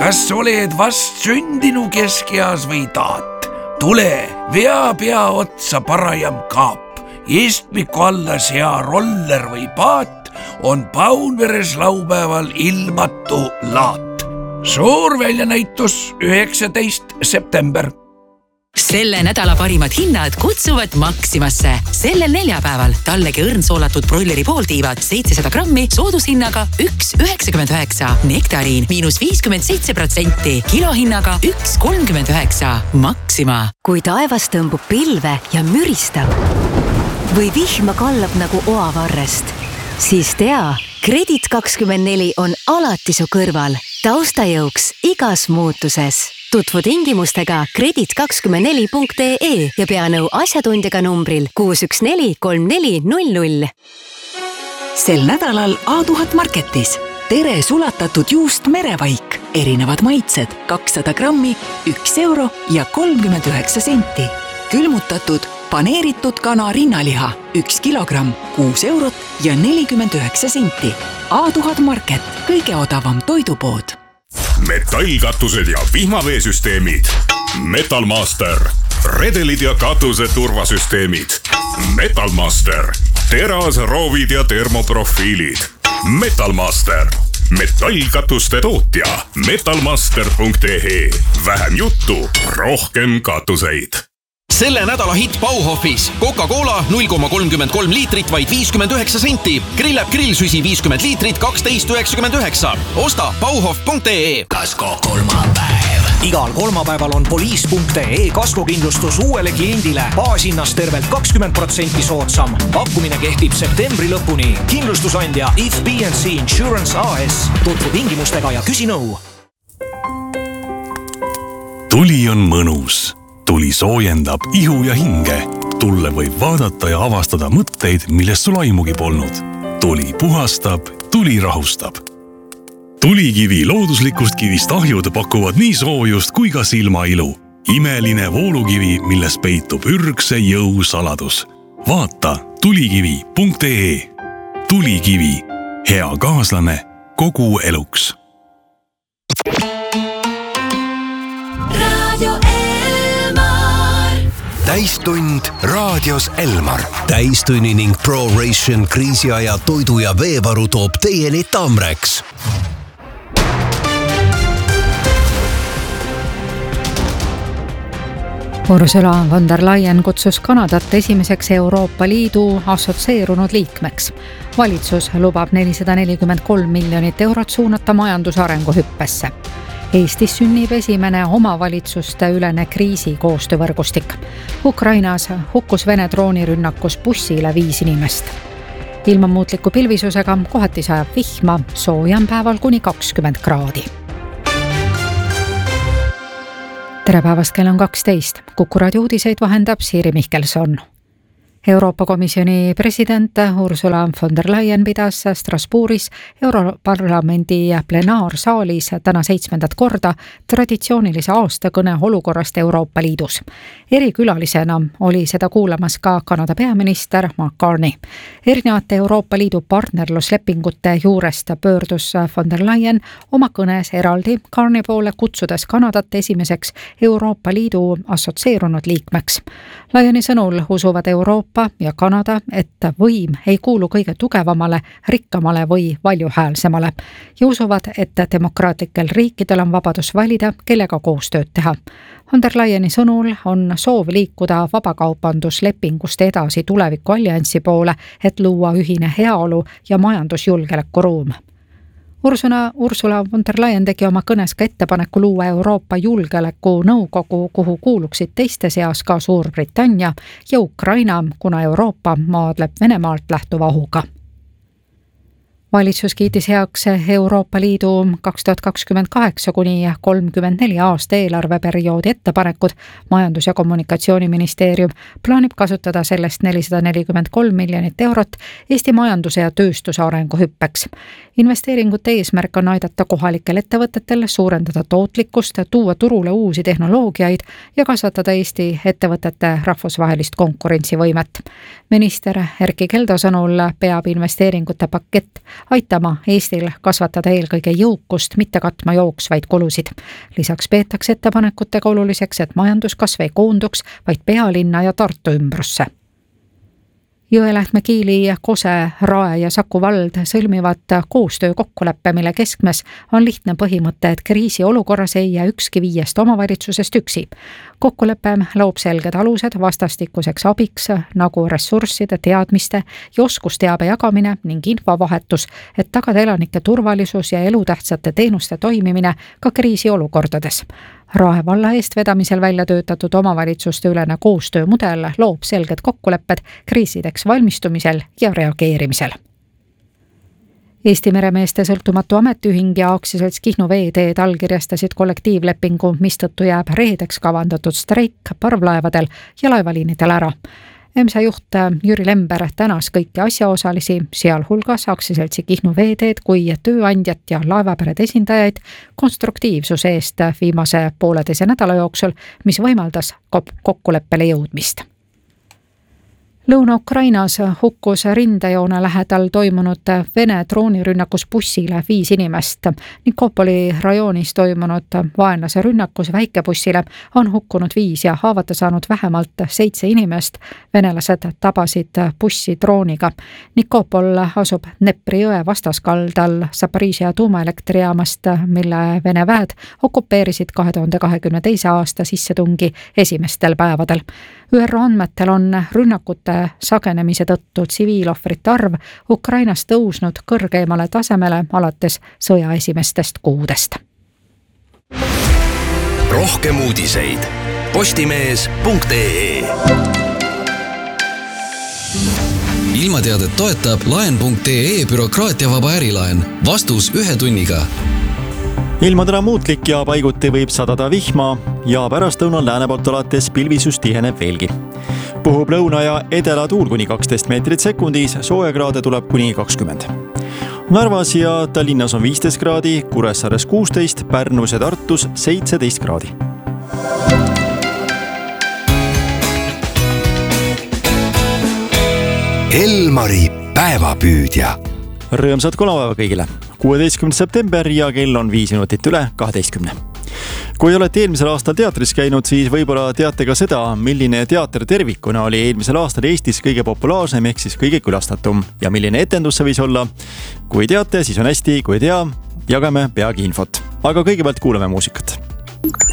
kas oled vast sündinu keskeas või taat? Tule, vea pea otsa parajam kaap. Istmiku alla sea roller või paat on Paunveres laupäeval ilmatu laat. Suur väljanäitus 19. september. Selle nädala parimad hinnad kutsuvad Maximasse. Sellel neljapäeval tallegi õrnsoolatud broileri pooltiivad 700 grammi soodushinnaga 1,99. Nektariin -57%, kilohinnaga 1,39. Maxima. Kui taevas tõmbub pilve ja müristab või vihma kallab nagu oavarrest, siis tea, Kredit24 on alati su kõrval, taustajõuks igas muutuses. Tutvu tingimustega kredit24.ee ja pea nõu asjatundjaga numbril 614 3400. Sel nädalal A1000 Marketis. Tere sulatatud juust merevaik. Erinevad maitsed 200 grammi, 1 euro ja 39 senti. Külmutatud paneeritud kana rinnaliha 1 kilogramm, 6 eurot ja 49 senti. A1000 Market, kõige odavam toidupood. Metallkatused ja vihmaveesüsteemid. Metalmaster. Redelid ja katuse turvasüsteemid. Metalmaster. Terasroovid ja termoprofiilid. Metalmaster. Metallkatuste tootja. Metalmaster.ee. Vähem juttu, rohkem katuseid. Selle nädala hitt Bauhofis. Coca-Cola 0,33 liitrit vaid 59 senti. Grillab grillsüsi 50 liitrit 12,99. Osta bauhof.ee. Kasko kolmapäev. Igal kolmapäeval on poliis.ee kaskokindlustus uuele kliendile. Baashinnast tervelt 20% soodsam. Pakkumine kehtib septembri lõpuni. Kindlustusandja If B&C Insurance AS. Tutvu tingimustega ja küsi nõu. Tuli on mõnus. Tuli soojendab ihu ja hinge. Tulle võib vaadata ja avastada mõtteid, millest sul aimugi polnud. Tuli puhastab, tuli rahustab. Tulikivi looduslikust kivist ahjud pakuvad nii soojust kui ka silmailu. Imeline voolukivi, milles peitub ürgse jõu saladus. Vaata tulikivi.ee. Tulikivi. Hea kaaslane kogu eluks. Täistund raadios Elmar. Täistunni ning ProRation kriisiaja toidu ja veevaru toob teieni Tamreks. Ursula von der Leyen kutsus Kanadat esimeseks Euroopa Liidu assotsieerunud liikmeks. Valitsus lubab 443 miljonit eurot suunata majandusarengu hüppesse. Eestis sünnib esimene omavalitsuste ülene kriisikoostöövõrgustik. Ukrainas hukkus Vene droonirünnakus bussile 5 inimest. Ilma muutliku pilvisusega kohati sajab vihma, soojam päeval kuni 20 kraadi. Tere päevast, kell on 12. Kuku raadio uudiseid vahendab Siiri Mihkelson. Euroopa Komisjoni president Ursula von der Leyen pidas Strasbourgis Europarlamendi plenaarsaalis täna 7. korda traditsioonilise aastakõne olukorrast Euroopa Liidus. Erikülalisena oli seda kuulamas ka Kanada peaminister Mark Carney. Erinevate Euroopa Liidu partnerluslepingute juurest pöördus von der Leyen oma kõnes eraldi Carney poole, kutsudes Kanadat esimeseks Euroopa Liidu assotsieerunud liikmeks. Leyeni sõnul usuvad Euroopa ja Kanada, et võim ei kuulu kõige tugevamale, rikkamale või valjuhäälsemale ja usuvad, et demokraatlikel riikidel on vabadus valida, kellega koostööd teha. Von der Leyeni sõnul on soov liikuda vabakaubanduslepingust edasi tuleviku alliansi poole, et luua ühine heaolu ja majandusjulgeolekuruum. Ursula von der Leyen tegi oma kõnes ka ettepaneku luua Euroopa Julgeolekunõukogu, kuhu kuuluksid teiste seas ka Suurbritannia ja Ukraina, kuna Euroopa maadleb Venemaalt lähtuva ohuga. Valitsus kiitis heaks Euroopa Liidu 2028 kuni 34 aasta eelarveperioodi ettepanekud. Majandus- ja Kommunikatsiooniministeerium plaanib kasutada sellest 443 miljonit eurot Eesti majanduse ja tööstuse arengu hüppeks. Investeeringute eesmärk on aidata kohalikel ettevõtetel suurendada tootlikkust, tuua turule uusi tehnoloogiaid ja kasvatada Eesti ettevõtete rahvusvahelist konkurentsivõimet. Minister Erkki Keldo sõnul peab investeeringute pakett aitama Eestil kasvatada eelkõige jõukust, mitte katma jooksvaid kulusid. Lisaks peetakse ettepanekutega oluliseks, et majanduskasv ei koonduks vaid pealinna ja Tartu ümbrusse. Jõelähtme, Kiili, Kose, Rae ja Saku vald sõlmivad koostöö kokkuleppe, mille keskmes on lihtne põhimõte, et kriisiolukorras ei jää ükski 5 omavalitsusest üksi. Kokkulepe loob selged alused vastastikuseks abiks, nagu ressursside, teadmiste ja oskusteabe jagamine ning infovahetus, et tagada elanike turvalisus ja elutähtsate teenuste toimimine ka kriisiolukordades. Rae valla eestvedamisel välja töötatud omavalitsuste ülene koostöömudel loob selged kokkulepped kriisideks valmistumisel ja reageerimisel. Eesti meremeeste sõltumatu ametiühing ja aktsiaselts Kihnu Veeteed allkirjastasid kollektiivlepingu, mistõttu jääb reedeks kavandatud streik parvlaevadel ja laevaliinidel ära. EMSA juht Jüri Lember tänas kõiki asjaosalisi, sealhulgas aktsiaseltsi Kihnu Veeteed kui tööandjat ja laevaperede esindajaid konstruktiivsuse eest viimase pooleteise nädala jooksul, mis võimaldas kokkuleppele jõudmist. Lõuna-Ukrainas hukkus rindejoone lähedal toimunud Vene droonirünnakus bussile 5 inimest. Nikopoli rajoonis toimunud vaenlase rünnakus väikebussile on hukkunud 5 ja haavata saanud vähemalt 7 inimest. Venelased tabasid bussi drooniga. Nikopol asub Dnepri jõe vastaskaldal Zaporižžja tuumaelektrijaamast, mille Vene väed okupeerisid 2022. aasta sissetungi esimestel päevadel. ÜRO andmetel on rünnakute sagenemise tõttu tsiviilohvrite arv Ukrainas tõusnud kõrgeimale tasemele alates sõja esimestest kuudest. Rohkem uudiseid postimees.ee. Ilmateadet toetab laen.ee bürokraatiavaba ärilaen. Vastus 1 tunniga. Ilma täna muutlik ja paiguti võib sadada vihma ja pärastlõunal lääne poolt alates pilvisus tiheneb veelgi. Puhub lõuna ja edela tuul kuni 12 meetrit sekundis, soojakraade tuleb kuni 20. Narvas ja Tallinnas on 15 kraadi, Kuressaares 16, Pärnus ja Tartus 17 kraadi. Elmari päevapüüdja. Rõõmsat kolmapäeva kõigile. 16. september ja kell on 5 minutit üle 12. Kui olete eelmisel aastal teatris käinud, siis võib-olla teate ka seda, milline teater tervikuna oli eelmisel aastal Eestis kõige populaarsem ehk siis kõige külastatum ja milline etendus see võis olla. Kui teate, siis on hästi, kui ei tea, jagame peagi infot. Aga kõigepealt kuulame muusikat.